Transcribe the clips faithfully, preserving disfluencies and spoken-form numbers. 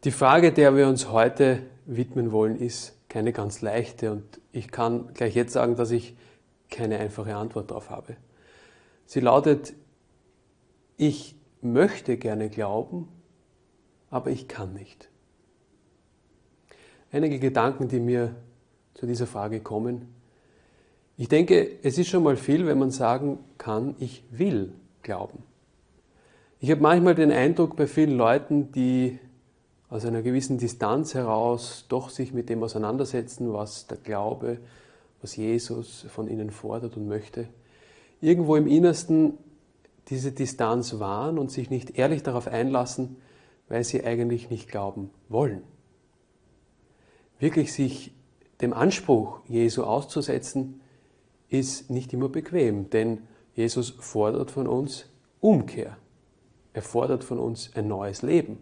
Die Frage, der wir uns heute widmen wollen, ist keine ganz leichte und ich kann gleich jetzt sagen, dass ich keine einfache Antwort darauf habe. Sie lautet: Ich möchte gerne glauben, aber ich kann nicht. Einige Gedanken, die mir zu dieser Frage kommen. Ich denke, es ist schon mal viel, wenn man sagen kann, ich will glauben. Ich habe manchmal den Eindruck bei vielen Leuten, die aus einer gewissen Distanz heraus doch sich mit dem auseinandersetzen, was der Glaube, was Jesus von ihnen fordert und möchte, irgendwo im Innersten diese Distanz wahren und sich nicht ehrlich darauf einlassen, weil sie eigentlich nicht glauben wollen. Wirklich sich dem Anspruch Jesu auszusetzen, ist nicht immer bequem, denn Jesus fordert von uns Umkehr. Er fordert von uns ein neues Leben.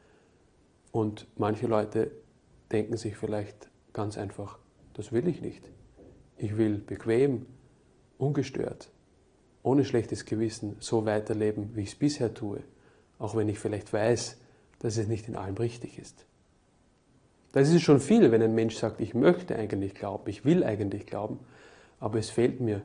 Und manche Leute denken sich vielleicht ganz einfach, das will ich nicht. Ich will bequem, ungestört, ohne schlechtes Gewissen so weiterleben, wie ich es bisher tue, auch wenn ich vielleicht weiß, dass es nicht in allem richtig ist. Das ist schon viel, wenn ein Mensch sagt, ich möchte eigentlich glauben, ich will eigentlich glauben, aber es fehlt mir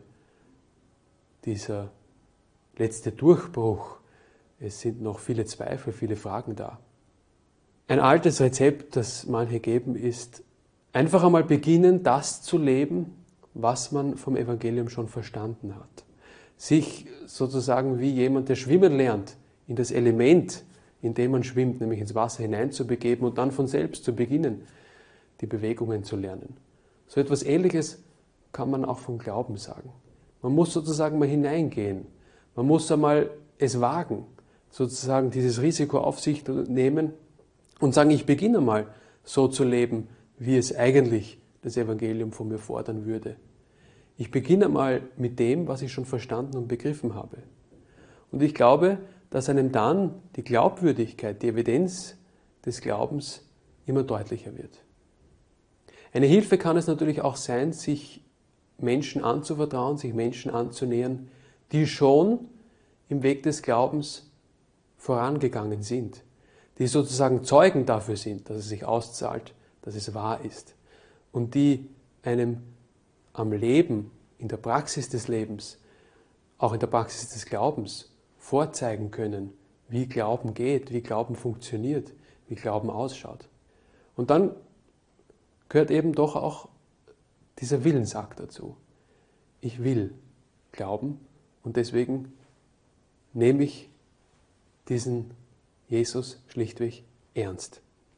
dieser letzte Durchbruch. Es sind noch viele Zweifel, viele Fragen da. Ein altes Rezept, das manche geben, ist, einfach einmal beginnen, das zu leben, was man vom Evangelium schon verstanden hat. Sich sozusagen wie jemand, der schwimmen lernt, in das Element, in dem man schwimmt, nämlich ins Wasser hineinzubegeben und dann von selbst zu beginnen, die Bewegungen zu lernen. So etwas Ähnliches kann man auch vom Glauben sagen. Man muss sozusagen mal hineingehen. Man muss einmal es wagen, sozusagen dieses Risiko auf sich nehmen und sagen, ich beginne mal so zu leben, wie es eigentlich das Evangelium von mir fordern würde. Ich beginne mal mit dem, was ich schon verstanden und begriffen habe. Und ich glaube, dass einem dann die Glaubwürdigkeit, die Evidenz des Glaubens immer deutlicher wird. Eine Hilfe kann es natürlich auch sein, sich Menschen anzuvertrauen, sich Menschen anzunähern, die schon im Weg des Glaubens vorangegangen sind, die sozusagen Zeugen dafür sind, dass es sich auszahlt, dass es wahr ist und die einem am Leben, in der Praxis des Lebens, auch in der Praxis des Glaubens vorzeigen können, wie Glauben geht, wie Glauben funktioniert, wie Glauben ausschaut. Und dann gehört eben doch auch dieser Willensakt dazu. Ich will glauben und deswegen nehme ich diesen Jesus schlichtweg ernst.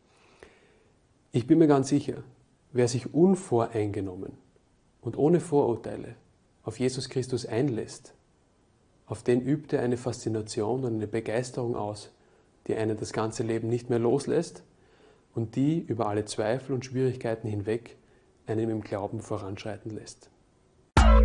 Ich bin mir ganz sicher, wer sich unvoreingenommen und ohne Vorurteile auf Jesus Christus einlässt, auf den übt er eine Faszination und eine Begeisterung aus, die einen das ganze Leben nicht mehr loslässt und die über alle Zweifel und Schwierigkeiten hinweg einen im Glauben voranschreiten lässt.